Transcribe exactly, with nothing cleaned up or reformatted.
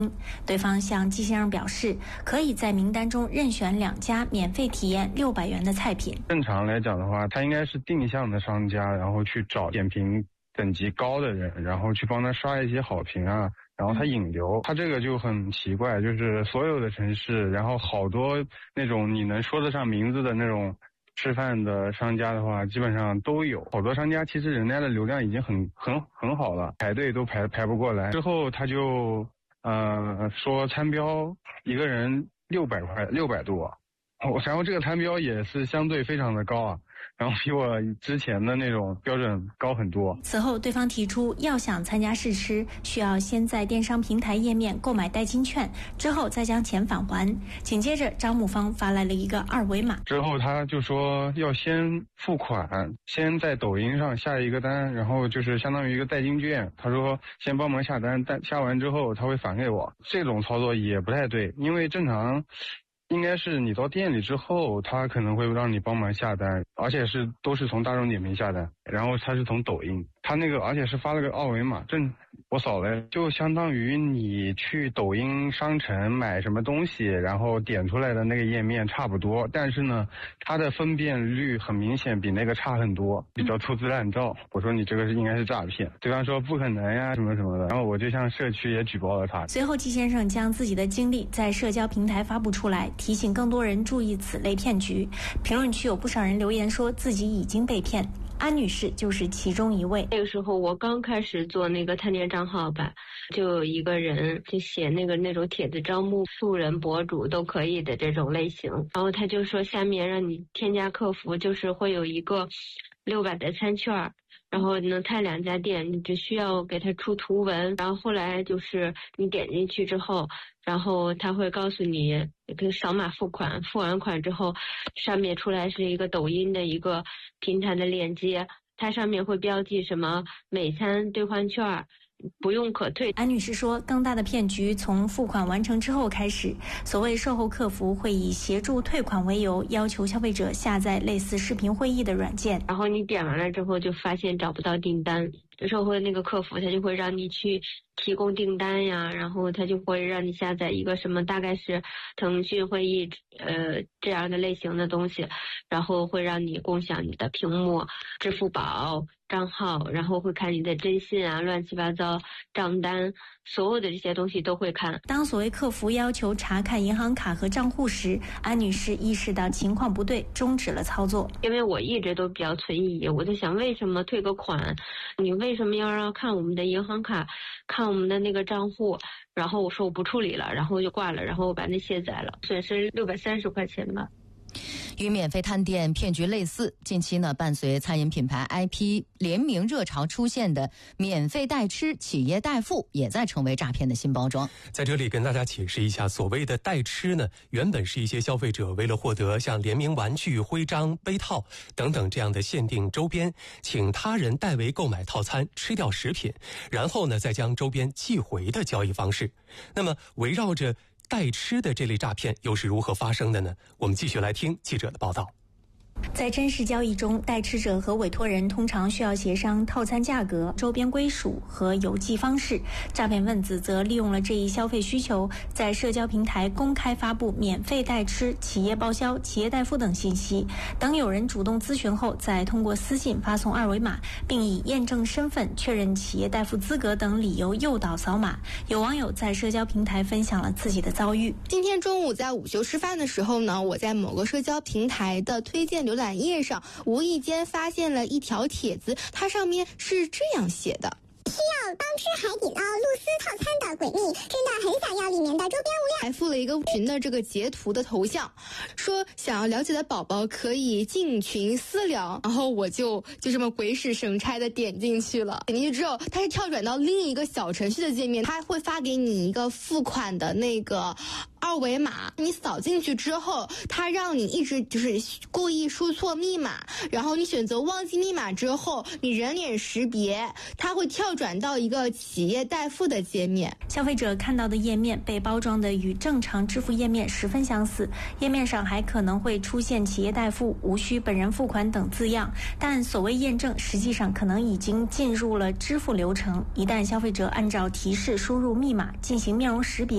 对方向季先生表示，可以在名单中任选两家免费体验六百元的菜品。 正常来讲的话，他应该是定向的商家，然后去找点评等级高的人，然后去帮他刷一些好评啊，然后他引流。他这个就很奇怪，就是所有的城市，然后好多那种你能说得上名字的那种吃饭的商家的话，基本上都有。好多商家其实人家的流量已经很很很好了，排队都排排不过来。之后他就呃说餐标一个人六百块，六百多，然后这个餐标也是相对非常的高啊，然后比我之前的那种标准高很多。 此后，对方提出要想参加试吃，需要先在电商平台页面购买代金券，之后再将钱返还。紧接着，张木方发来了一个二维码， 之后他就说要先付款，先在抖音上下一个单，然后就是相当于一个代金券。他说先帮忙下单，但下完之后他会返给我。这种操作也不太对，因为正常应该是你到店里之后，他可能会让你帮忙下单，而且是都是从大众点评下单，然后他是从抖音，他那个而且是发了个二维码，正我扫了，就相当于你去抖音商城买什么东西，然后点出来的那个页面差不多，但是呢，它的分辨率很明显比那个差很多，比较粗制滥造。我说你这个是应该是诈骗，对方说不可能呀什么什么的，然后我就向社区也举报了他。 随后季先生将自己的经历在社交平台发布出来，提醒更多人注意此类骗局。评论区有不少人留言说自己已经被骗，安女士就是其中一位。 那个时候我刚开始做那个探店账号吧，就有一个人就写那个那种帖子招募素人博主都可以的这种类型，然后他就说下面让你添加客服，就是会有一个六百的餐券，然后呢他两家店你只需要给他出图文，然后后来就是你点进去之后，然后他会告诉你可以扫码付款，付完款之后上面出来是一个抖音的一个平台的链接，它上面会标记什么美餐兑换券不用可退。 安女士说，更大的骗局从付款完成之后开始，所谓售后客服会以协助退款为由，要求消费者下载类似视频会议的软件， 然后你点完了之后就发现找不到订单，售后那个客服他就会让你去提供订单呀，然后他就会让你下载一个什么大概是腾讯会议呃这样的类型的东西，然后会让你共享你的屏幕、支付宝账号，然后会看你的征信啊、乱七八糟账单，所有的这些东西都会看。 当所谓客服要求查看银行卡和账户时，安女士意识到情况不对，终止了操作。 因为我一直都比较存疑，我在想为什么退个款，你为什么要让看我们的银行卡，看我们的那个账户？然后我说我不处理了，然后就挂了，然后我把那卸载了，损失六百三十块钱吧。 与免费探店骗局类似，近期呢，伴随餐饮品牌 I P 联名热潮出现的免费代吃、企业代付，也在成为诈骗的新包装。 在这里跟大家解释一下，所谓的代吃呢，原本是一些消费者为了获得像联名玩具、徽章、杯套等等这样的限定周边，请他人代为购买套餐，吃掉食品，然后呢再将周边寄回的交易方式。那么围绕着代吃的这类诈骗又是如何发生的呢？我们继续来听记者的报道。 在真实交易中，代吃者和委托人通常需要协商套餐价格、周边归属和邮寄方式。诈骗分子则利用了这一消费需求，在社交平台公开发布免费代吃、企业报销、企业代付等信息。等有人主动咨询后，再通过私信发送二维码，并以验证身份、确认企业代付资格等理由诱导扫码。有网友在社交平台分享了自己的遭遇。 今天中午在午休吃饭的时候呢，我在某个社交平台的推荐浏览页上无意间发现了一条帖子，它上面是这样写的： 需要帮吃海底捞露丝套餐的闺蜜真的很想要里面的周边物料， 还附了一个群的这个截图的头像，说想要了解的宝宝可以进群私聊。然后我就就这么鬼使神差的点进去了，点进去之后它是跳转到另一个小程序的界面，它会发给你一个付款的那个二维码，你扫进去之后，它让你一直就是故意输错密码，然后你选择忘记密码之后，你人脸识别，它会跳转到一个企业代付的界面。 消费者看到的页面被包装的与正常支付页面十分相似，页面上还可能会出现企业代付、无需本人付款等字样，但所谓验证实际上可能已经进入了支付流程。一旦消费者按照提示输入密码进行面容识别，